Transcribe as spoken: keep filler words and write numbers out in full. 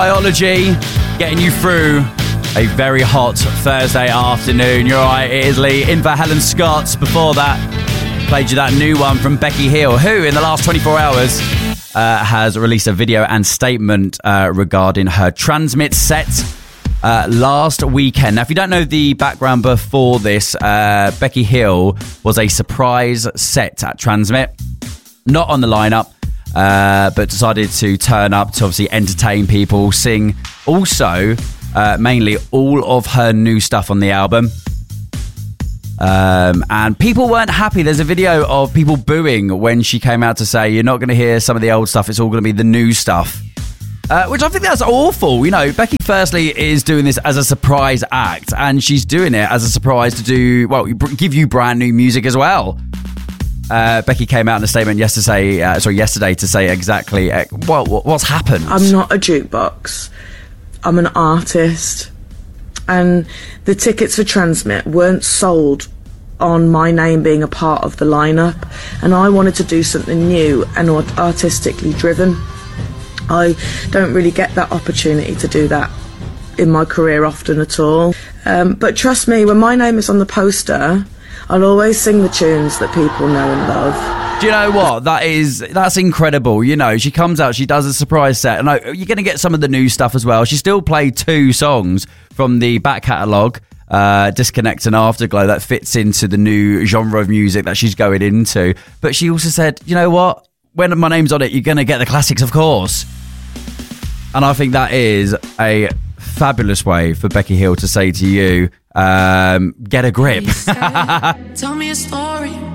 Biology, getting you through a very hot Thursday afternoon. You're right, it is Lee. In for Helen Scott. Before that, played you that new one from Becky Hill, who in the last twenty-four hours uh, has released a video and statement uh, regarding her Transmit set uh, last weekend. Now, if you don't know the background before this, uh, Becky Hill was a surprise set at Transmit, not on the lineup. Uh, but decided to turn up to obviously entertain people, sing also uh, mainly all of her new stuff on the album. Um, and people weren't happy. There's a video of people booing when she came out to say, you're not going to hear some of the old stuff, it's all going to be the new stuff. Uh, which I think that's awful. You know, Becky firstly is doing this as a surprise act, and she's doing it as a surprise to do, well, give you brand new music as well. Uh, Becky came out in a statement yesterday, uh, sorry, yesterday to say exactly uh, what, what's happened. I'm not a jukebox. I'm an artist. And the tickets for Transmit weren't sold on my name being a part of the lineup. And I wanted to do something new and artistically driven. I don't really get that opportunity to do that in my career often at all. Um, but trust me, when my name is on the poster, I'll always sing the tunes that people know and love. Do you know what? That is, that's incredible. You know, she comes out, she does a surprise set. And you're going to get some of the new stuff as well. She still played two songs from the back catalogue, uh, Disconnect and Afterglow, that fits into the new genre of music that she's going into. But she also said, you know what? When my name's on it, you're going to get the classics, of course. And I think that is a fabulous way for Becky Hill to say to you, um, get a grip. Tell me a story.